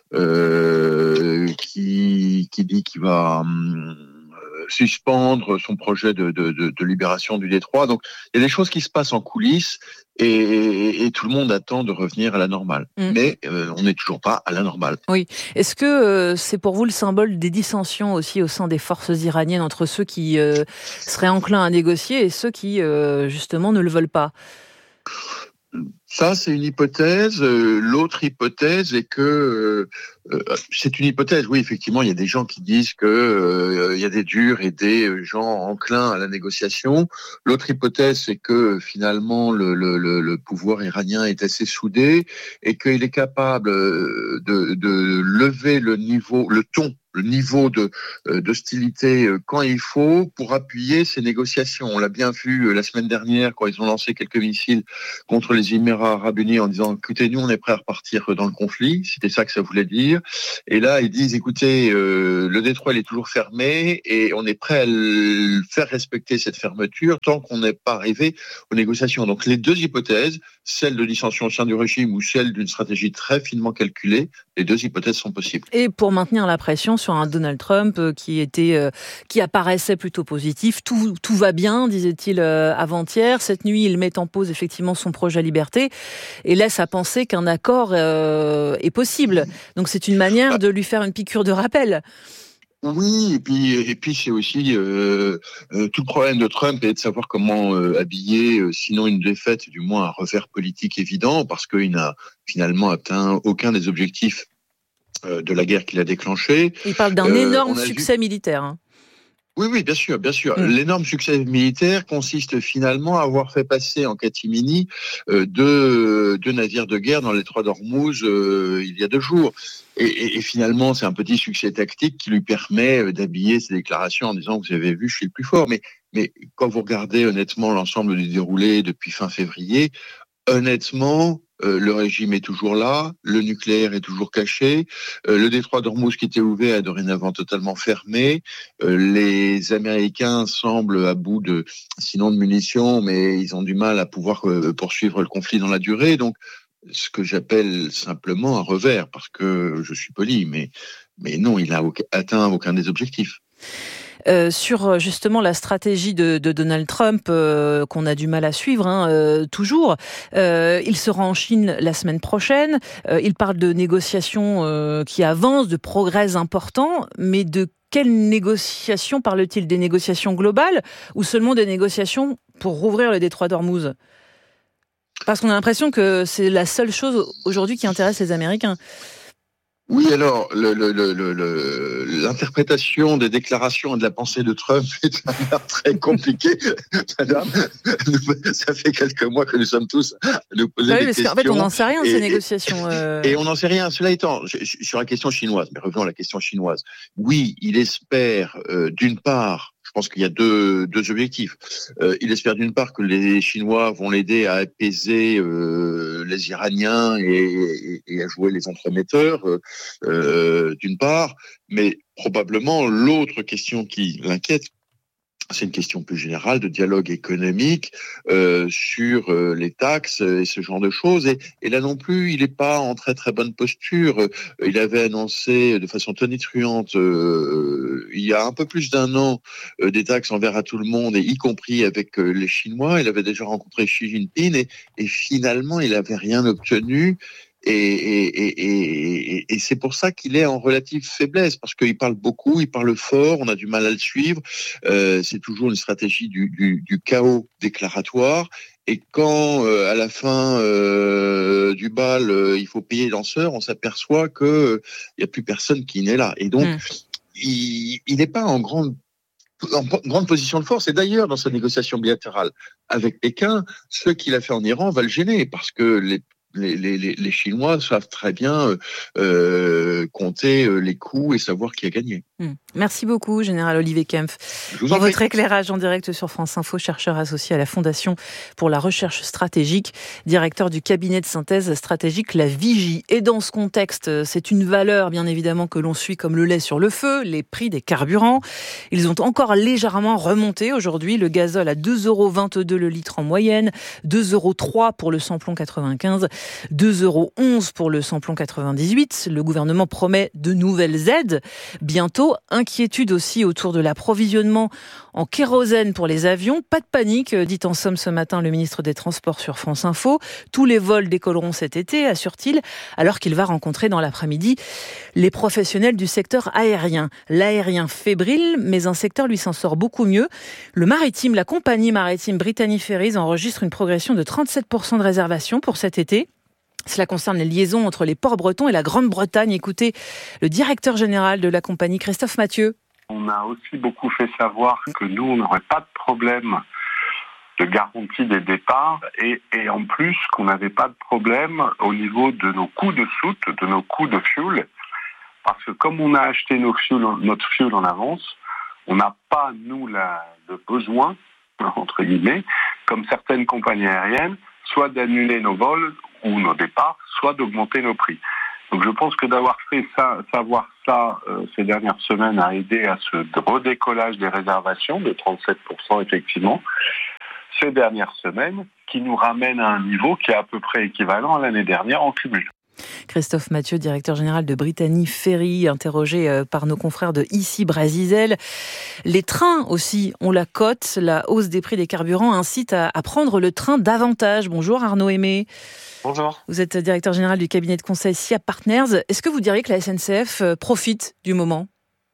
euh, qui, qui dit qu'il va hum, suspendre son projet de, de, de, de libération du détroit. Donc, il y a des choses qui se passent en coulisses et, et, et tout le monde attend de revenir à la normale. Mmh. Mais euh, on n'est toujours pas à la normale. Oui. Est-ce que euh, c'est pour vous le symbole des dissensions aussi au sein des forces iraniennes entre ceux qui euh, seraient enclins à négocier et ceux qui, euh, justement, ne le veulent pas ? Ça, c'est une hypothèse. Euh, l'autre hypothèse est que euh, euh, c'est une hypothèse. Oui, effectivement, il y a des gens qui disent que euh, il y a des durs et des gens enclins à la négociation. L'autre hypothèse, c'est que finalement le, le, le pouvoir iranien est assez soudé et qu'il est capable de, de lever le niveau, le ton. le niveau de, euh, d'hostilité euh, quand il faut pour appuyer ces négociations. On l'a bien vu euh, la semaine dernière quand ils ont lancé quelques missiles contre les Émirats arabes unis en disant « Écoutez, nous, on est prêts à repartir dans le conflit ». C'était ça que ça voulait dire. Et là, ils disent « Écoutez, euh, le détroit, il est toujours fermé et on est prêt à le faire respecter cette fermeture tant qu'on n'est pas arrivé aux négociations ». Donc, les deux hypothèses, celle de dissension au sein du régime ou celle d'une stratégie très finement calculée, les deux hypothèses sont possibles. Et pour maintenir la pression sur un Donald Trump qui était, euh, qui apparaissait plutôt positif, tout, tout va bien, disait-il euh, avant-hier. Cette nuit, il met en pause effectivement son projet liberté et laisse à penser qu'un accord euh, est possible. Donc c'est une manière de lui faire une piqûre de rappel. Oui, et puis et puis c'est aussi euh, euh, tout le problème de Trump est de savoir comment euh, habiller, euh, sinon une défaite, du moins un revers politique évident, parce qu'il n'a finalement atteint aucun des objectifs euh, de la guerre qu'il a déclenchée. Il parle d'un euh, énorme succès vu... militaire. Hein. Oui, oui, bien sûr, bien sûr. Mmh. L'énorme succès militaire consiste finalement à avoir fait passer en catimini euh, deux, deux navires de guerre dans les trois d'Ormuz euh, il y a deux jours. Et, et, et finalement, c'est un petit succès tactique qui lui permet d'habiller ses déclarations en disant « Vous avez vu, je suis le plus fort ». Mais, mais quand vous regardez honnêtement l'ensemble du déroulé depuis fin février, honnêtement... Euh, le régime est toujours là, le nucléaire est toujours caché, euh, le détroit d'Ormuz qui était ouvert est dorénavant totalement fermé, euh, les Américains semblent à bout de, sinon de munitions, mais ils ont du mal à pouvoir euh, poursuivre le conflit dans la durée, donc ce que j'appelle simplement un revers, parce que je suis poli, mais, mais non, il n'a aucun, atteint aucun des objectifs. Euh, sur justement la stratégie de, de Donald Trump euh, qu'on a du mal à suivre hein, euh, toujours. Euh, il sera en Chine la semaine prochaine. Euh, il parle de négociations euh, qui avancent, de progrès importants, mais de quelles négociations parle-t-il ? Des négociations globales ou seulement des négociations pour rouvrir le détroit d'Ormuz ? Parce qu'on a l'impression que c'est la seule chose aujourd'hui qui intéresse les Américains. Oui, alors, le, le, le, le, l'interprétation des déclarations et de la pensée de Trump est très compliquée. Madame, ça fait quelques mois que nous sommes tous à nous poser oui, des parce questions. En fait, on n'en sait rien de ces et, négociations. Euh... Et on n'en sait rien. Cela étant, je, je, sur la question chinoise, mais revenons à la question chinoise. Oui, il espère, euh, d'une part, je pense qu'il y a deux, deux objectifs. Euh, il espère d'une part que les Chinois vont l'aider à apaiser euh, les Iraniens et, et, et à jouer les entremetteurs, euh, d'une part, mais probablement l'autre question qui l'inquiète, c'est une question plus générale de dialogue économique euh, sur euh, les taxes et ce genre de choses. Et, et là non plus, il n'est pas en très très bonne posture. Euh, il avait annoncé de façon tonitruante euh, il y a un peu plus d'un an euh, des taxes envers à tout le monde, et y compris avec euh, les Chinois. Il avait déjà rencontré Xi Jinping et, et finalement, il n'avait rien obtenu. Et, et, et, et, et c'est pour ça qu'il est en relative faiblesse, parce qu'il parle beaucoup, il parle fort, on a du mal à le suivre. Euh, c'est toujours une stratégie du, du, du chaos déclaratoire. Et quand, euh, à la fin euh, du bal, euh, il faut payer les danseurs, on s'aperçoit qu'il euh, n'y a plus personne qui n'est là. Et donc, mmh. il n'est pas en grande en grande position de force. Et d'ailleurs, dans sa négociation bilatérale avec Pékin, ce qu'il a fait en Iran va le gêner, parce que les Les, les, les Chinois savent très bien euh, compter les coups et savoir qui a gagné. Mmh. Merci beaucoup, Général Olivier Kempf, pour votre éclairage en direct sur France Info, chercheur associé à la Fondation pour la recherche stratégique, directeur du cabinet de synthèse stratégique La Vigie. Et dans ce contexte, c'est une valeur, bien évidemment, que l'on suit comme le lait sur le feu, les prix des carburants. Ils ont encore légèrement remonté aujourd'hui. Le gazole à deux euros vingt-deux le litre en moyenne, deux euros trois pour le samplon quatre-vingt-quinze, deux euros onze pour le samplon quatre-vingt-dix-huit. Le gouvernement promet de nouvelles aides bientôt. Inquiétude aussi autour de l'approvisionnement en kérosène pour les avions. Pas de panique, dit en somme ce matin le ministre des Transports sur France Info. Tous les vols décolleront cet été, assure-t-il, alors qu'il va rencontrer dans l'après-midi les professionnels du secteur aérien. L'aérien fébrile, mais un secteur lui s'en sort beaucoup mieux. Le maritime, la compagnie maritime Brittany Ferries enregistre une progression de trente-sept pour cent de réservations pour cet été. Cela concerne les liaisons entre les ports bretons et la Grande-Bretagne. Écoutez le directeur général de la compagnie, Christophe Mathieu. On a aussi beaucoup fait savoir que nous, on n'aurait pas de problème de garantie des départs et, et en plus qu'on n'avait pas de problème au niveau de nos coûts de soute, de nos coûts de fuel. Parce que comme on a acheté nos fuel, notre fuel en avance, on n'a pas, nous, la, le besoin, entre guillemets, comme certaines compagnies aériennes, soit d'annuler nos vols ou nos départs, soit d'augmenter nos prix. Donc je pense que d'avoir fait ça, savoir ça euh, ces dernières semaines a aidé à ce redécollage des réservations de trente-sept pour cent effectivement ces dernières semaines, qui nous ramène à un niveau qui est à peu près équivalent à l'année dernière en cumul. Christophe Mathieu, directeur général de Brittany Ferries, interrogé par nos confrères de Ici Brésil. Les trains aussi ont la cote. La hausse des prix des carburants incite à, à prendre le train davantage. Bonjour Arnaud Aimé. Bonjour. Vous êtes directeur général du cabinet de conseil S I A Partners. Est-ce que vous diriez que la S N C F profite du moment ?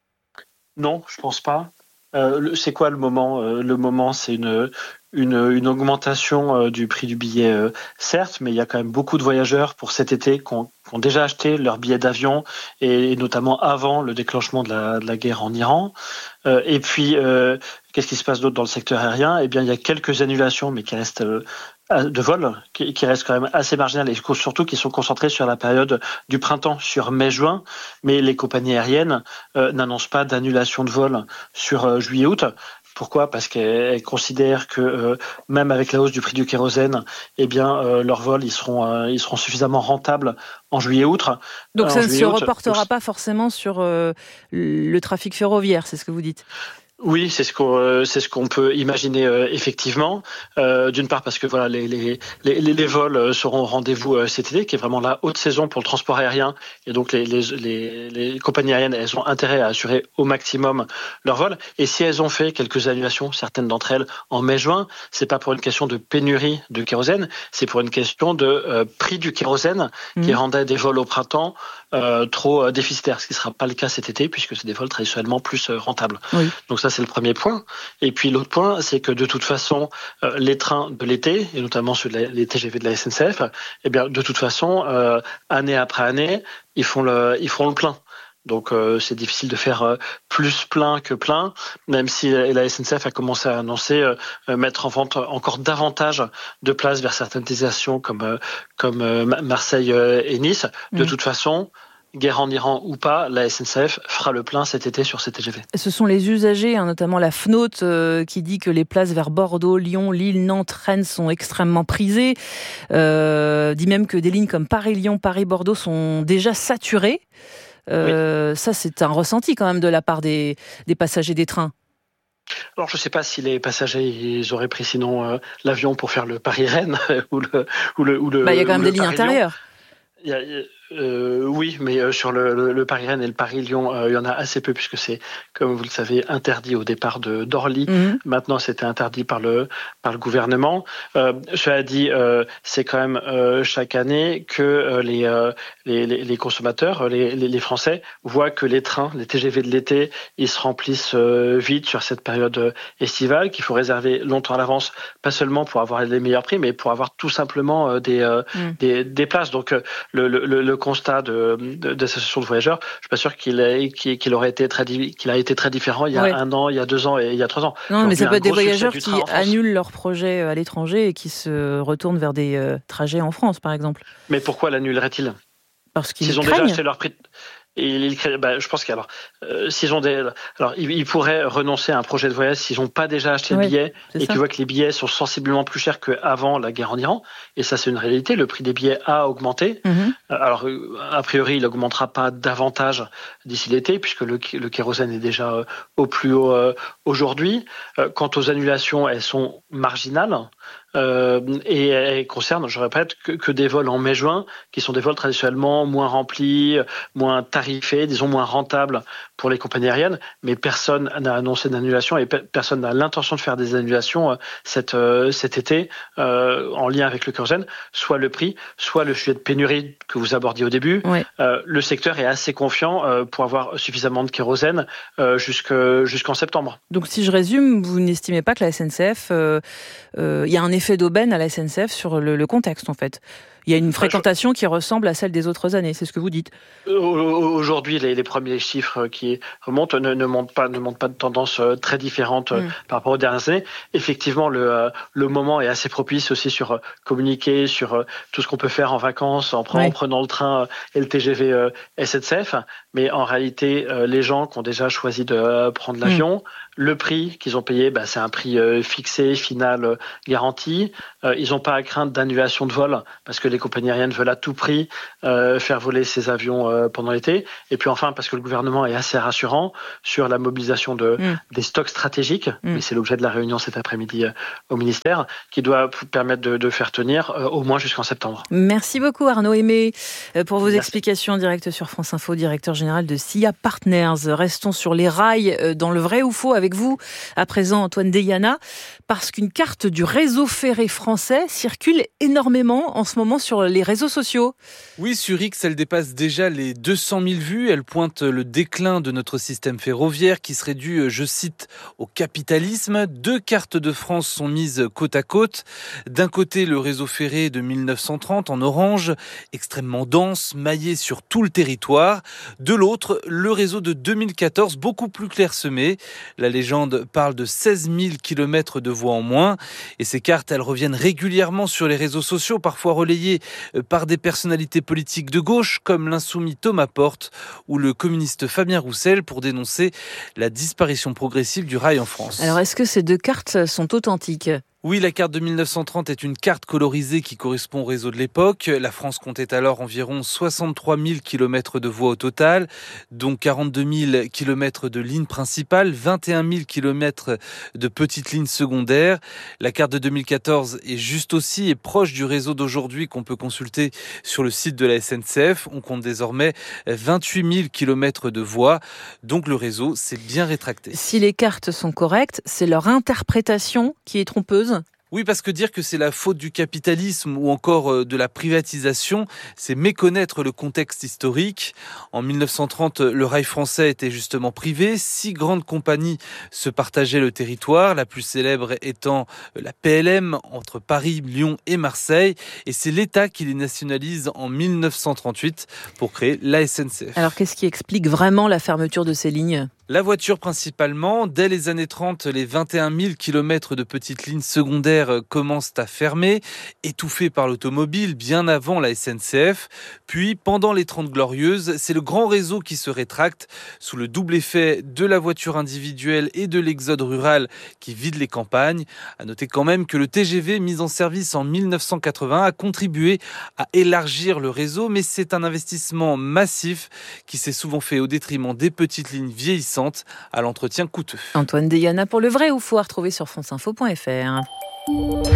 Non, je pense pas. Euh, c'est quoi le moment ? euh, Le moment, c'est une, une, une augmentation euh, du prix du billet, euh, certes, mais il y a quand même beaucoup de voyageurs pour cet été qui ont, qui ont déjà acheté leur billet d'avion, et, et notamment avant le déclenchement de la, de la guerre en Iran. Euh, et puis, euh, qu'est-ce qui se passe d'autre dans le secteur aérien ? Eh bien, il y a quelques annulations, mais qui restent euh, de vol, qui, qui restent quand même assez marginales, et surtout qui sont concentrées sur la période du printemps, sur mai-juin. Mais les compagnies aériennes euh, n'annoncent pas d'annulation de vol sur euh, juillet-août. Pourquoi ? Parce qu'elles considèrent que euh, même avec la hausse du prix du kérosène, eh bien euh, leurs vols ils seront euh, ils seront suffisamment rentables en juillet-août. Donc en ça ne se juillet-août, reportera donc, pas forcément sur euh, le trafic ferroviaire, c'est ce que vous dites ? Oui, c'est ce qu'on euh, c'est ce qu'on peut imaginer euh, effectivement. Euh, d'une part parce que voilà les les les, les vols seront au rendez-vous euh, cet été, qui est vraiment la haute saison pour le transport aérien, et donc les les les, les compagnies aériennes elles ont intérêt à assurer au maximum leurs vols. Et si elles ont fait quelques annulations, certaines d'entre elles en mai-juin, c'est pas pour une question de pénurie de kérosène, c'est pour une question de euh, prix du kérosène mmh. qui rendait des vols au printemps euh, trop euh, déficitaires, ce qui sera pas le cas cet été puisque c'est des vols traditionnellement plus euh, rentables. Oui. Donc ça c'est le premier point. Et puis l'autre point, c'est que de toute façon, euh, les trains de l'été, et notamment ceux de la, les T G V de la S N C F, eh bien de toute façon, euh, année après année, ils font le, ils font le plein. Donc euh, c'est difficile de faire euh, plus plein que plein, même si la S N C F a commencé à annoncer euh, mettre en vente encore davantage de places vers certaines destinations comme euh, comme euh, Marseille euh, et Nice. De mmh. toute façon, guerre en Iran ou pas, la S N C F fera le plein cet été sur ces T G V. Ce sont les usagers, hein, notamment la F N O T, euh, qui dit que les places vers Bordeaux, Lyon, Lille, Nantes, Rennes sont extrêmement prisées. Euh, dit même que des lignes comme Paris-Lyon, Paris-Bordeaux sont déjà saturées. Euh, oui. Ça, c'est un ressenti quand même de la part des, des passagers des trains. Alors, je ne sais pas si les passagers ils auraient pris sinon euh, l'avion pour faire le Paris-Rennes ou le ou le ou le. Bah, il y a quand même des lignes intérieures. Il y a, euh, oui, mais euh, sur le, le, le Paris-Rennes et le Paris-Lyon, euh, il y en a assez peu puisque c'est, comme vous le savez, interdit au départ de d'Orly. Mmh. Maintenant, c'était interdit par le par le gouvernement. Euh, cela dit, euh, c'est quand même euh, chaque année que euh, les, euh, les les consommateurs, les, les les Français voient que les trains, les T G V de l'été, ils se remplissent euh, vite sur cette période estivale, qu'il faut réserver longtemps à l'avance, pas seulement pour avoir les meilleurs prix, mais pour avoir tout simplement euh, des, euh, mmh. des des places. Donc euh, le le, le constat de, de, d'associations de voyageurs, je suis pas sûr qu'il, a, qu'il, qu'il aurait été très, qu'il a été très différent il y a ouais. un an, il y a deux ans et il y a trois ans. Non, donc, mais ça peut être des voyageurs qui annulent leurs projets à l'étranger et qui se retournent vers des euh, trajets en France, par exemple. Mais pourquoi l'annuleraient-ils ? Parce qu'ils S'ils ont craignent. déjà acheté leur prix. il, il, bah, je pense qu'alors, euh, s'ils ont des, alors ils, ils pourraient renoncer à un projet de voyage s'ils n'ont pas déjà acheté oui, le billet et ça. qu'ils voient que les billets sont sensiblement plus chers qu'avant la guerre en Iran. Et ça, c'est une réalité. Le prix des billets a augmenté. Mm-hmm. Alors, a priori, il n'augmentera pas davantage d'ici l'été puisque le, le kérosène est déjà euh, au plus haut euh, aujourd'hui. Euh, quant aux annulations, elles sont marginales. Euh, et elles concernent, je répète, que, que des vols en mai-juin, qui sont des vols traditionnellement moins remplis, moins tarifés, disons moins rentables pour les compagnies aériennes, mais personne n'a annoncé d'annulation et pe- personne n'a l'intention de faire des annulations euh, cet, euh, cet été euh, en lien avec le kérosène, soit le prix, soit le sujet de pénurie que vous abordiez au début. Oui. Euh, le secteur est assez confiant euh, pour avoir suffisamment de kérosène euh, jusque, jusqu'en septembre. Donc si je résume, vous n'estimez pas que la S N C F, il euh, euh, y a un effet d'aubaine à la S N C F sur le, le contexte en fait. Il y a une fréquentation qui ressemble à celle des autres années, c'est ce que vous dites. Aujourd'hui, les, les premiers chiffres qui remontent ne, ne, montrent pas, ne montrent pas de tendance très différente mmh. par rapport aux dernières années. Effectivement, le, le moment est assez propice aussi sur communiquer, sur tout ce qu'on peut faire en vacances, en, prenant, oui. en prenant le train et le T G V S N C F. Mais en réalité, les gens qui ont déjà choisi de prendre l'avion, mmh. le prix qu'ils ont payé, bah, c'est un prix fixé, final, garanti. Ils n'ont pas à craindre d'annulation de vol parce que les compagnies aériennes veulent à tout prix euh, faire voler ces avions euh, pendant l'été. Et puis enfin, parce que le gouvernement est assez rassurant sur la mobilisation de, mmh. des stocks stratégiques, mmh. mais c'est l'objet de la réunion cet après-midi euh, au ministère, qui doit permettre de, de faire tenir euh, au moins jusqu'en septembre. Merci beaucoup Arnaud Aimé pour vos Merci. explications directes sur France Info, directeur général de S I A Partners. Restons sur les rails dans le vrai ou faux avec vous, à présent Antoine Deyana, parce qu'une carte du réseau ferré français circule énormément en ce moment sur les réseaux sociaux. Oui, sur X, elle dépasse déjà les deux cent mille vues. Elle pointe le déclin de notre système ferroviaire qui serait dû, je cite, au capitalisme. Deux cartes de France sont mises côte à côte. D'un côté, le réseau ferré de mille neuf cent trente en orange, extrêmement dense, maillé sur tout le territoire. De l'autre, le réseau de deux mille quatorze, beaucoup plus clairsemé. La légende parle de seize mille kilomètres de voies en moins. Et ces cartes, elles reviennent régulièrement sur les réseaux sociaux, parfois relayées par des personnalités politiques de gauche comme l'insoumis Thomas Porte ou le communiste Fabien Roussel pour dénoncer la disparition progressive du rail en France. Alors est-ce que ces deux cartes sont authentiques ? Oui, la carte de mille neuf cent trente est une carte colorisée qui correspond au réseau de l'époque. La France comptait alors environ soixante-trois mille kilomètres de voies au total, dont quarante-deux mille kilomètres de lignes principales, vingt et un mille kilomètres de petites lignes secondaires. La carte de deux mille quatorze est juste aussi et proche du réseau d'aujourd'hui qu'on peut consulter sur le site de la S N C F. On compte désormais vingt-huit mille kilomètres de voies, donc le réseau s'est bien rétracté. Si les cartes sont correctes, c'est leur interprétation qui est trompeuse. Oui, parce que dire que c'est la faute du capitalisme ou encore de la privatisation, c'est méconnaître le contexte historique. En mille neuf cent trente, le rail français était justement privé. Six grandes compagnies se partageaient le territoire, la plus célèbre étant la P L M entre Paris, Lyon et Marseille. Et c'est l'État qui les nationalise en mille neuf cent trente-huit pour créer la S N C F. Alors qu'est-ce qui explique vraiment la fermeture de ces lignes ? La voiture principalement. Dès les années trente, les vingt et un mille kilomètres de petites lignes secondaires commencent à fermer, étouffées par l'automobile bien avant la S N C F. Puis, pendant les Trente Glorieuses, c'est le grand réseau qui se rétracte sous le double effet de la voiture individuelle et de l'exode rural qui vide les campagnes. À noter quand même que le T G V mis en service en mille neuf cent quatre-vingts a contribué à élargir le réseau, mais c'est un investissement massif qui s'est souvent fait au détriment des petites lignes vieillissantes à l'entretien coûteux. Antoine Deyana pour le vrai ou faux à retrouver sur franceinfo point f r.